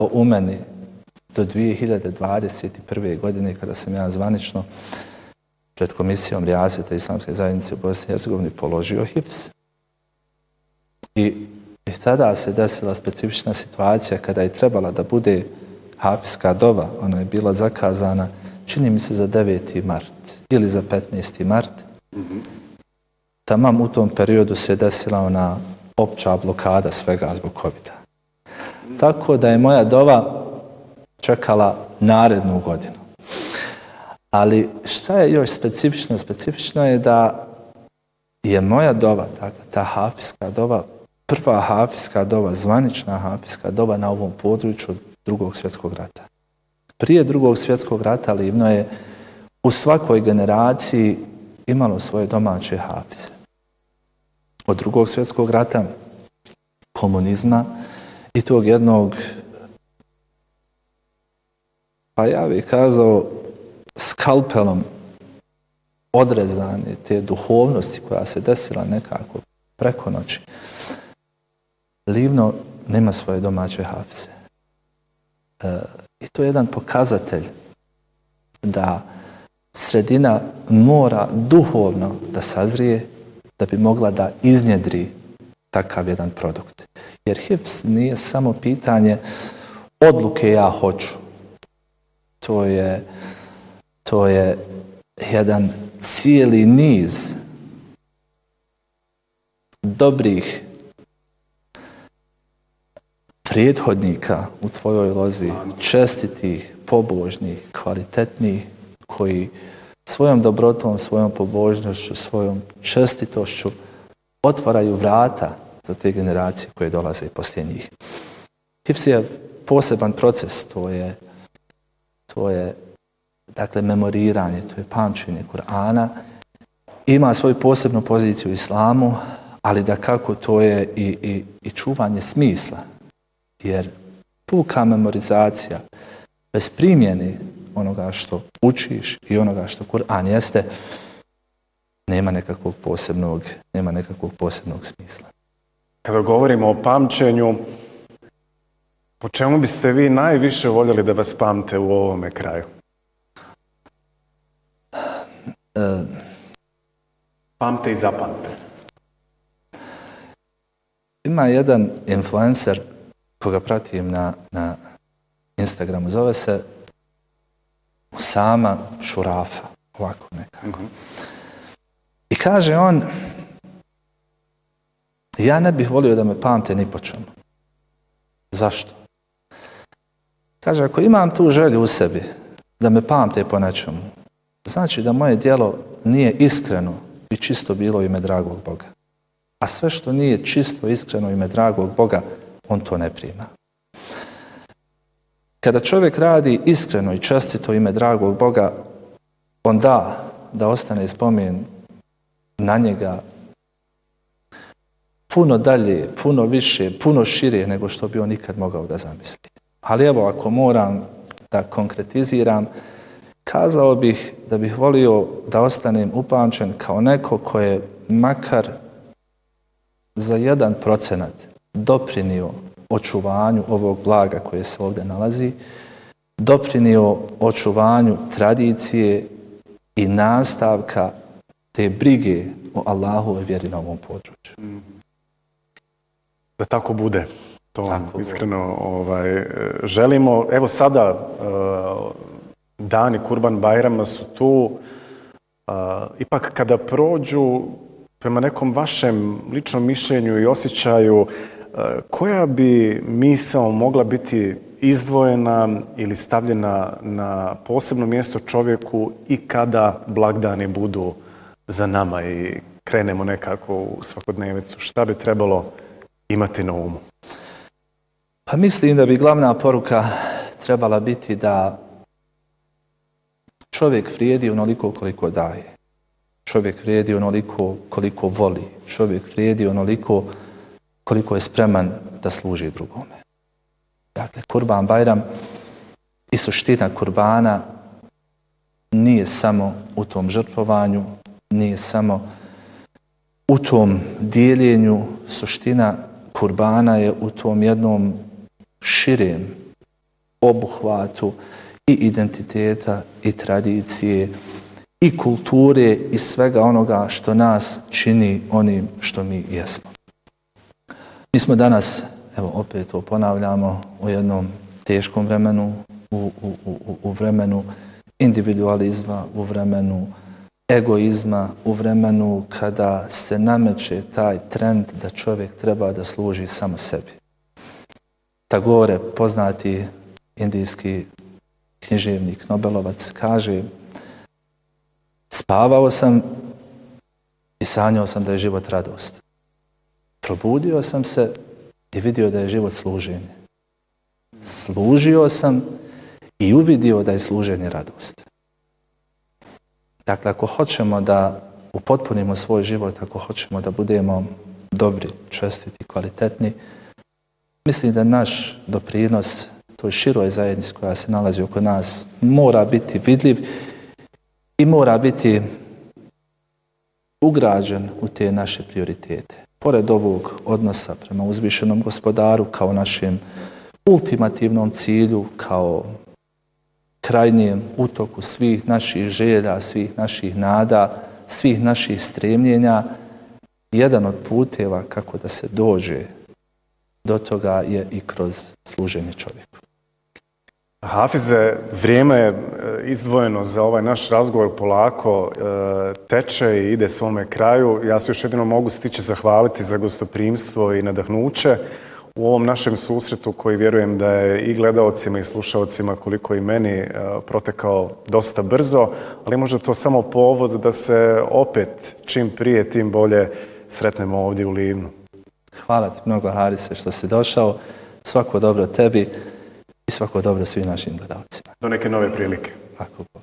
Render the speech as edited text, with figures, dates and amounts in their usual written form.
u meni do 2021. godine kada sam ja zvanično pred Komisijom Rijaseta Islamske zajednice u Bosni i Hercegovini položio hifz. I tada se desila specifična situacija kada je trebala da bude hafizska dova. Ona je bila zakazana, čini mi se, za 9. mart ili za 15. mart. Tamam u tom periodu se desila ona opća blokada svega zbog COVID-a. Tako da je moja dova čekala narednu godinu. Ali šta je još specifično? Specifično je da je moja dova, dakle, ta hafizska dova, prva hafizska dova, zvanična hafizska dova na ovom području Drugog svjetskog rata. Prije Drugog svjetskog rata Livno je u svakoj generaciji imalo svoje domaće hafize. Od Drugog svjetskog rata, komunizma i tog jednog, pa ja bih kazao, skalpelom odrezane te duhovnosti koja se desila nekako preko noći. Livno nema svoje domaće hafize. I to je jedan pokazatelj da sredina mora duhovno da sazrije da bi mogla da iznjedri takav jedan produkt. Jer hifz nije samo pitanje odluke ja hoću. To je jedan cijeli niz dobrih prethodnika u tvojoj lozi, čestitih, pobožnih, kvalitetnih, koji svojom dobrotom, svojom pobožnošću, svojom čestitošću otvaraju vrata za te generacije koje dolaze poslije njih. Hifz je poseban proces, to je dakle memoriranje, to je pamćenje Kur'ana, ima svoju posebnu poziciju u islamu, ali da kako to je i čuvanje smisla. Jer puka memorizacija bez primjene onoga što učiš i onoga što Kur'an jeste, nema nekakvog posebnog smisla. Kada govorimo o pamćenju, po čemu biste vi najviše voljeli da vas pamte u ovome kraju? Pamte i zapamte. Ima jedan influencer koga pratim na Instagramu, zove se Usama Šurafa, ovako nekako. I kaže on, ja ne bih volio da me pamte ni po čemu. Zašto? Kaže, ako imam tu želju u sebi da me pamte po nečemu, znači da moje djelo nije iskreno i čisto bilo u ime dragog Boga. A sve što nije čisto, iskreno u ime dragog Boga, on to ne prima. Kada čovjek radi iskreno i čestito u ime dragog Boga, on da ostane spomen na njega puno dalje, puno više, puno šire nego što bi on nikad mogao da zamisli. Ali evo, ako moram da konkretiziram, kazao bih da bih volio da ostanem upamćen kao neko ko je makar za 1% doprinio očuvanju ovog blaga koje se ovdje nalazi, doprinio očuvanju tradicije i nastavka te brige o Allahove vjeri na ovom području. Da tako bude. To tako iskreno želimo. Evo sada dani Kurban Bajrama su tu. Ipak kada prođu prema nekom vašem ličnom mišljenju i osjećaju, koja bi misao mogla biti izdvojena ili stavljena na posebno mjesto čovjeku i kada blagdani budu za nama i krenemo nekako u svakodnevicu? Šta bi trebalo imati na umu? Pa mislim da bi glavna poruka trebala biti da čovjek vrijedi onoliko koliko daje. Čovjek vrijedi onoliko koliko voli. Čovjek vrijedi onoliko koliko je spreman da služi drugome. Dakle, Kurban Bajram i suština kurbana nije samo u tom žrtvovanju, nije samo u tom dijeljenju. Suština kurbana je u tom jednom širem obuhvatu i identiteta i tradicije i kulture i svega onoga što nas čini onim što mi jesmo. Mi smo danas, evo opet to ponavljamo, u jednom teškom vremenu, u vremenu individualizma, u vremenu egoizma, u vremenu kada se nameće taj trend da čovjek treba da služi samo sebi. Tagore, poznati indijski književnik, Nobelovac, kaže: spavao sam i sanjao sam da je život radost. Probudio sam se i vidio da je život služenje. Služio sam i uvidio da je služenje radost. Dakle, ako hoćemo da upotpunimo svoj život, ako hoćemo da budemo dobri, čestiti, kvalitetni, mislim da naš doprinos toj široj zajednici koja se nalazi oko nas mora biti vidljiv i mora biti ugrađen u te naše prioritete. Pored ovog odnosa prema uzvišenom Gospodaru kao našem ultimativnom cilju, kao krajnjem utoku svih naših želja, svih naših nada, svih naših stremljenja, jedan od puteva kako da se dođe do toga je i kroz služenje čovjeku. Hafize, vrijeme je izdvojeno za ovaj naš razgovor polako teče i ide svome kraju. Ja se još jedino mogu stići zahvaliti za gostoprimstvo i nadahnuće u ovom našem susretu koji vjerujem da je i gledaocima i slušaocima koliko i meni protekao dosta brzo, ali možda to samo povod da se opet čim prije tim bolje sretnemo ovdje u Livnu. Hvala ti mnogo, Harise, što si došao. Svako dobro tebi i svako dobro svim našim gledalcima. Do neke nove prilike. Ako